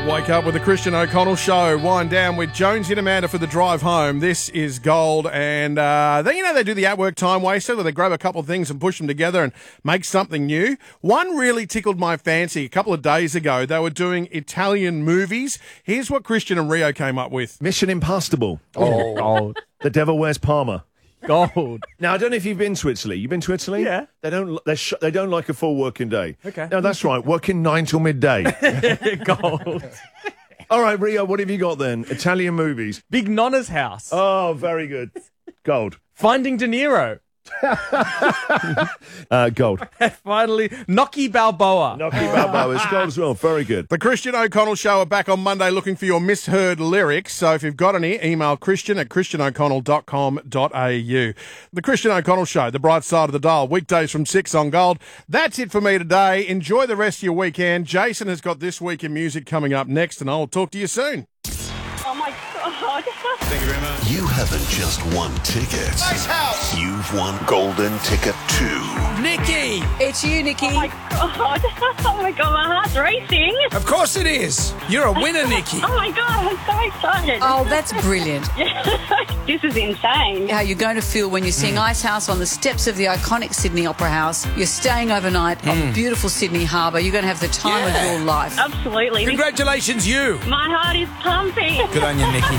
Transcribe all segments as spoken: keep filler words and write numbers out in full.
Wake up with the Christian O'Connell Show. Wind down with Jonesy and Amanda for the drive home. This is gold. And uh, they, you know, they do the at-work time waster where they grab a couple of things and push them together and make something new. One really tickled my fancy a couple of days ago. They were doing Italian movies. Here's what Christian and Rio came up with. Mission Impossible. Oh, gold. The Devil Wears Parma. Gold. Now, I don't know if you've been to Italy. You've been to Italy? Yeah. They don't They sh- They don't like a full working day. Okay. No, that's right. Working nine till midday. Gold. All right, Rio, what have you got then? Italian movies. Big Nonna's House. Oh, very good. Gold. Finding De Niro. Uh, gold. And finally, Nocky Balboa. Nocky Balboa is gold as well. Very good. The Christian O'Connell Show are back on Monday looking for your misheard lyrics. So if you've got any, email christian at christian o'connell dot com dot a u. The Christian O'Connell Show, the bright side of the dial, weekdays from six on Gold. That's it for me today. Enjoy the rest of your weekend. Jason has got This Week in Music coming up next, and I'll talk to you soon. Oh my God. Thank you very much. You haven't just won tickets. Nice house. You've won Golden Ticket two. Nikki. It's you, Nikki. Oh my God. Oh my God, my heart's racing. Of course it is. You're a winner, Nikki. Oh my God, I'm so excited. Oh, that's brilliant. This is insane. How you're going to feel when you're seeing Ice House on the steps of the iconic Sydney Opera House. You're staying overnight on beautiful Sydney Harbour. You're going to have the time Yeah. of your life. Absolutely. Congratulations, you. My heart is pumping. Good on you, Nikki.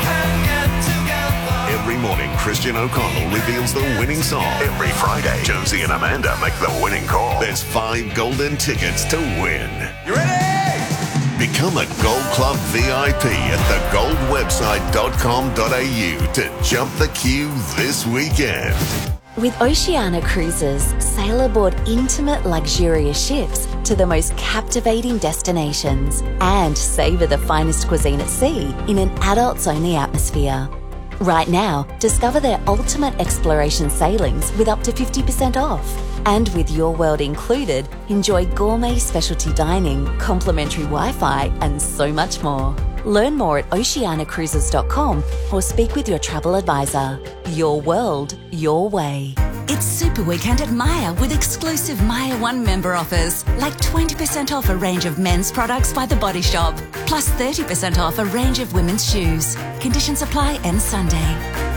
Every morning, Christian O'Connell reveals the winning song. Every Friday, Jonesy and Amanda make the winning call. There's five golden tickets to win. You ready? Become a Gold Club V I P at the gold website dot com dot a u to jump the queue this weekend. With Oceania Cruises, sail aboard intimate, luxurious ships to the most captivating destinations and savour the finest cuisine at sea in an adults-only atmosphere. Right now, discover their ultimate exploration sailings with up to fifty percent off. And with Your World included, enjoy gourmet specialty dining, complimentary Wi-Fi, and so much more. Learn more at oceania cruises dot com or speak with your travel advisor. Your world, your way. It's Super Weekend at Myer with exclusive Myer One member offers, like twenty percent off a range of men's products by The Body Shop, plus thirty percent off a range of women's shoes. Conditions apply, ends Sunday.